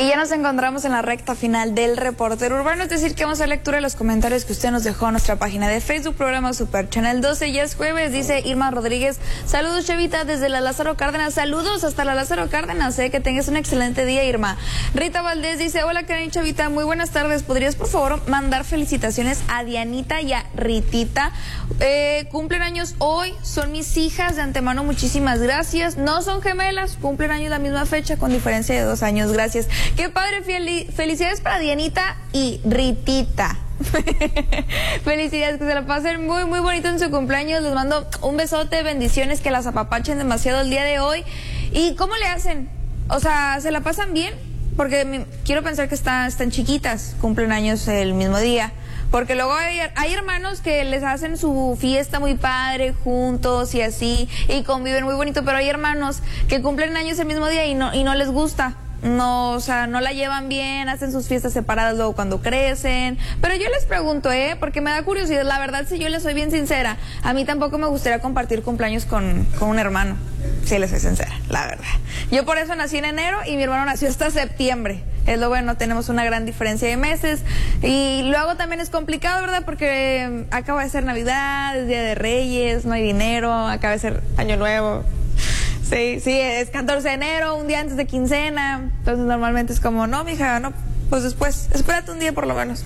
Y ya nos encontramos en la recta final del Reportero Urbano, es decir, que vamos a hacer lectura de los comentarios que usted nos dejó en nuestra página de Facebook, programa Super Channel 12. Ya es jueves, dice Irma Rodríguez. Saludos, Chavita, desde la Lázaro Cárdenas. Saludos hasta la Lázaro Cárdenas, que tengas un excelente día, Irma. Rita Valdés dice, hola, Karen, Chavita, muy buenas tardes. ¿Podrías, por favor, mandar felicitaciones a Dianita y a Ritita? Cumplen años hoy, son mis hijas, de antemano, muchísimas gracias. No son gemelas, cumplen años la misma fecha, con diferencia de 2 años, gracias. Qué padre, felicidades para Dianita y Ritita. Felicidades, que se la pasen muy, muy bonito en su cumpleaños. Les mando un besote, bendiciones, que las apapachen demasiado el día de hoy. ¿Y cómo le hacen? O sea, ¿se la pasan bien? Porque quiero pensar que están chiquitas, cumplen años el mismo día. Porque luego hay hermanos que les hacen su fiesta muy padre juntos y así, y conviven muy bonito, pero hay hermanos que cumplen años el mismo día y no les gusta. No, o sea, no la llevan bien, hacen sus fiestas separadas luego cuando crecen. Pero yo les pregunto, porque me da curiosidad. La verdad, si yo les soy bien sincera, a mí tampoco me gustaría compartir cumpleaños con un hermano. Sí, les soy sincera, la verdad. Yo por eso nací en enero y mi hermano nació hasta septiembre. Es lo bueno, tenemos una gran diferencia de meses. Y luego también es complicado, ¿verdad? Porque acaba de ser Navidad, es Día de Reyes, no hay dinero, acaba de ser Año Nuevo. Sí, es 14 de enero, un día antes de quincena. Entonces normalmente es como, no, mija, no, pues después, espérate un día por lo menos.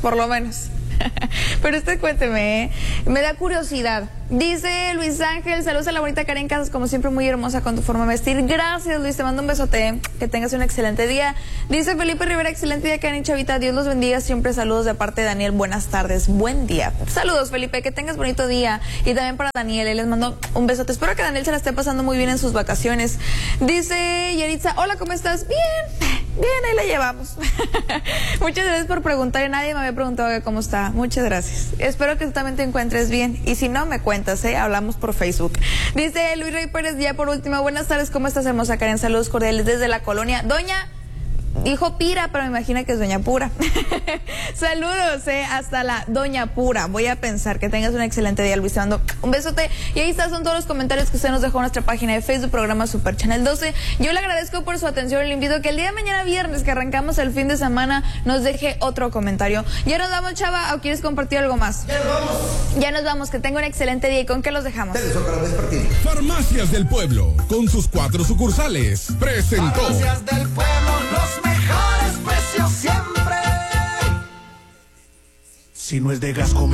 Pero usted cuénteme, me da curiosidad. Dice Luis Ángel, saludos a la bonita Karen Casas, como siempre muy hermosa con tu forma de vestir. Gracias, Luis, te mando un besote, que tengas un excelente día. Dice Felipe Rivera, excelente día, Karen, Chavita, Dios los bendiga, siempre saludos de parte de Daniel, buenas tardes, buen día. Saludos, Felipe, que tengas bonito día. Y también para Daniel, les mando un besote, espero que Daniel se la esté pasando muy bien en sus vacaciones. Dice Yeritza, hola, ¿cómo estás? Bien, ahí la llevamos. Muchas gracias por preguntar, nadie me había preguntado cómo está. Muchas gracias. Espero que tú también te encuentres bien. Y si no, me cuentas, hablamos por Facebook. Dice Luis Rey Pérez, ya por último, buenas tardes, ¿cómo estás, hermosa Karen? Saludos cordiales desde la colonia. Doña, dijo Pira, pero me imagino que es Doña Pura. Saludos, hasta la Doña Pura. Voy a pensar que tengas un excelente día, Luis. Te mando un besote. Y ahí están, son todos los comentarios que usted nos dejó en nuestra página de Facebook, programa Super Channel 12. Yo le agradezco por su atención y le invito a que el día de mañana viernes, que arrancamos el fin de semana, nos deje otro comentario. Ya nos vamos, Chava, ¿o quieres compartir algo más? Ya nos vamos, que tenga un excelente día. ¿Y con qué los dejamos? Farmacias del Pueblo, con sus 4 sucursales, presentó Farmacias del Pueblo, los mejores precios siempre. Si no es de gas, come